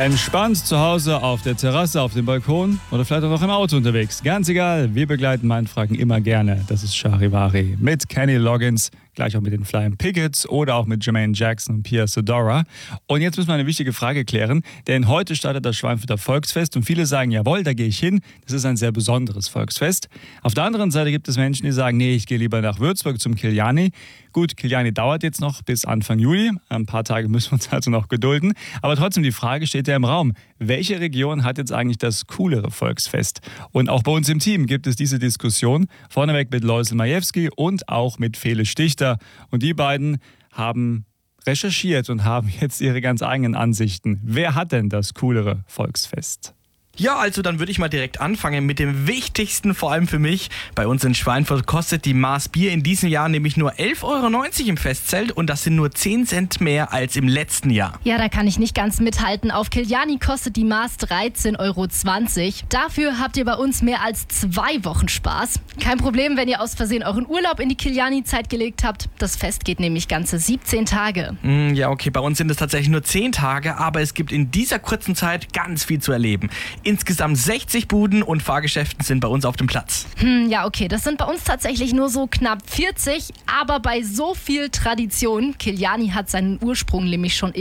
Entspannt zu Hause, auf der Terrasse, auf dem Balkon oder vielleicht auch noch im Auto unterwegs. Ganz egal, wir begleiten Mindfragen immer gerne. Das ist Charivari mit Kenny Loggins, gleich auch mit den Flying Pickets oder auch mit Jermaine Jackson und Pia Sodora. Und jetzt müssen wir eine wichtige Frage klären, denn heute startet das Schweinfurter Volksfest und viele sagen, jawohl, da gehe ich hin. Das ist ein sehr besonderes Volksfest. Auf der anderen Seite gibt es Menschen, die sagen, nee, ich gehe lieber nach Würzburg zum Kiliani. Gut, Kiliani dauert jetzt noch bis Anfang Juli. Ein paar Tage müssen wir uns also noch gedulden. Aber trotzdem, die Frage steht ja im Raum. Welche Region hat jetzt eigentlich das coolere Volksfest? Und auch bei uns im Team gibt es diese Diskussion. Vorneweg mit Loisel Majewski und auch mit Fele Stichter. Und die beiden haben recherchiert und haben jetzt ihre ganz eigenen Ansichten. Wer hat denn das coolere Volksfest? Ja, also dann würde ich mal direkt anfangen mit dem Wichtigsten, vor allem für mich. Bei uns in Schweinfurt kostet die Maß Bier in diesem Jahr nämlich nur 11,90 € im Festzelt und das sind nur 10 Cent mehr als im letzten Jahr. Ja, da kann ich nicht ganz mithalten. Auf Kiliani kostet die Maß 13,20 €. Dafür habt ihr bei uns mehr als 2 Wochen Spaß. Kein Problem, wenn ihr aus Versehen euren Urlaub in die Kiliani-Zeit gelegt habt. Das Fest geht nämlich ganze 17 Tage. Ja, okay, bei uns sind es tatsächlich nur 10 Tage, aber es gibt in dieser kurzen Zeit ganz viel zu erleben. Insgesamt 60 Buden und Fahrgeschäften sind bei uns auf dem Platz. Ja, okay, das sind bei uns tatsächlich nur so knapp 40, aber bei so viel Tradition, Kiliani hat seinen Ursprung nämlich schon